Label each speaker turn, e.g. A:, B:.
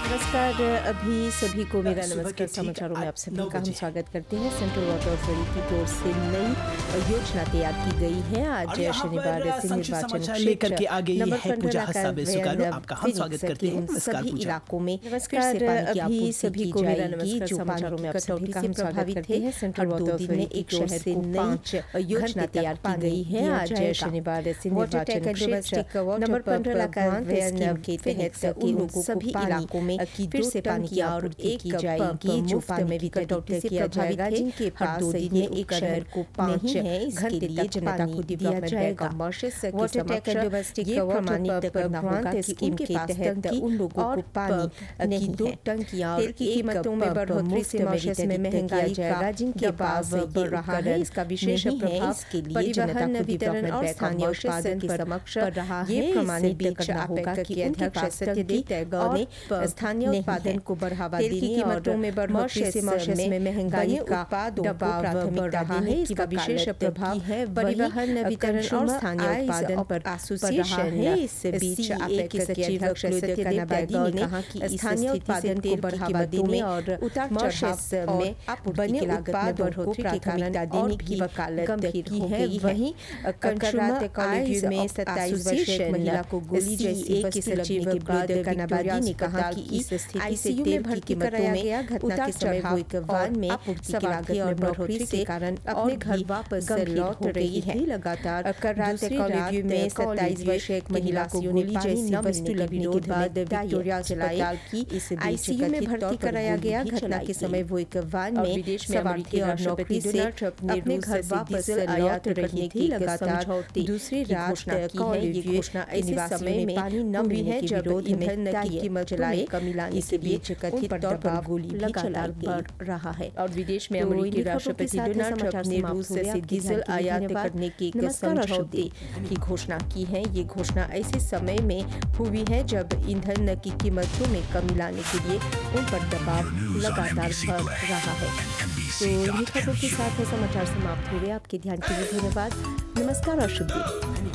A: नमस्कार। अभी सभी को मेरा
B: सुबह
A: नमस्कार।
B: के ठीक
A: समाचारों में आप सभी
B: 9
A: का हम
B: बजे।
A: स्वागत करते हैं। सेंट्रल वाटर अथॉरिटी की ओर से नई योजना तैयार की गई है। आज
B: और यहाँ
A: शनिवार
B: पर
A: से
B: संक्षिप्त
A: निर्वाचन
B: समाचार लेकर के आ गई
A: नंबर
B: है पूजा
A: 15
B: हसाबे सुकारो। आपका हम स्वागत करते हैं।
A: उन
B: नमस्कार
A: सभी
B: पूजा।
A: इलाकों में
B: नमस्कार,
A: फिर से पानी की
B: अभी
A: आपूर्ति
B: सभी
A: की
B: को मेरा
A: जाएगी,
B: नमस्कार।
A: जो
B: समाचारों
A: पानी
B: में
A: की
B: आप सभी
A: कटौती
B: का
A: से
B: हम स्वागत
A: प्रभावित
B: करते
A: थे।
B: हैं।
A: सेंट्रल वाटर अथॉरिटी की ओर से नई योजना तैयार की गई है। आज शनिवार से निर्वाचन क्षेत्र नंबर 15 के तहत उन सभी इलाकों में फिर से पानी की आपूर्ति की जाएगी, जो पानी की कटौती से प्रभावित है, जिनके पास ये एक शहर को 5 घंटे तक जनता को दिया जाएगा। वाटर टैक्स डोमेस्टिक ये प्रमाणित करना होगा कि उनके तहत उन लोगों को पानी नहीं है। तेल की कीमतों में बढ़ोतरी से मॉरिशस में महंगाई जाएगा, जिनके पास बढ़ रहा है। इसका विशेष प्रभाव के लिए परिवहन वितरण और स्थानीय उत्पादन के समक्ष ये प्रमाणित करना होगा कि उनके पास सत्यदित ने स्थानीय उत्पादन को बढ़ावा देने की कीमतों में बढ़ोतरी से मॉरिशस में महंगाई का दबाव बढ़ रहा है। इसका विशेष प्रभाव है परिवहन वितरण और स्थानीय उत्पादन पर एसोसिएशन है। इस बीच APEC के सचिव सत्यदेव ने कहा कि स्थानीय उत्पादन को बढ़ावा देने और उतार चढ़ाव में बने उत्पादों को प्राथमिकता देने की वकालत की है। वहीं कंज्यूमर कॉलेज में 27 वर्षीय महिला को गोली जैसी के सचिव कनाबादी ने कहा कि इस स्थिति से तेल की कीमतों में घटना के समय वाहन में आपूर्ति और बढ़ोतरी के कारण अपने घर वापस लौट रही है। लगातार दूसरे कॉलेज में 27 वर्षीय एक महिला को गोली जैसी वस्तु लगने के बाद विक्टोरिया अस्पताल की ICU में भर्ती कराया गया। घटना के समय वो एक वाहन में सवार थे और नौकरी से अपने घर वापस लौट रही थी। लगातार दूसरी रात कॉलेज ये घोषणा ऐसे समय में पानी न हुई है जब ईंधन की कीमत में कमी लाने के लिए कथित तौर पर गोली लगातार बढ़ रहा है। और विदेश में अमेरिकी राष्ट्रपति डोनाल्ड ट्रंप ने रूस से डीजल आयात करने के समझौते की घोषणा की है। ये घोषणा ऐसे समय में हुई है जब ईंधन की कीमतों में कमी लाने के लिए उन पर दबाव लगातार बढ़ रहा है। तो इन्हीं खबरों के साथ समाचार समाप्त हो गए। आपके ध्यान के लिए धन्यवाद। नमस्कार और शुभ दिन।